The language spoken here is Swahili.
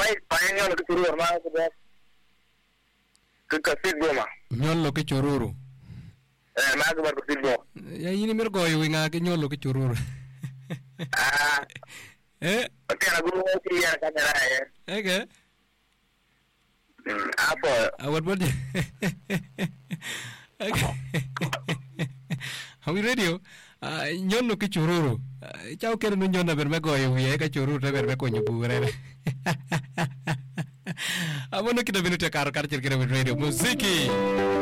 paenyo ke churur ma ko ba ke sigoma nyollo ke chururu ma ko bar ko sigbo ya yini mir goyo winga ke nyollo ke chururu okay na guru ti ya kamera okay apo what okay Hawi radio nyollo ke chururu chao kero no nyonna ber me goyo wiye ka chururu te ber me konyo bure Abono kita minuti karo karo cerkira radio muziki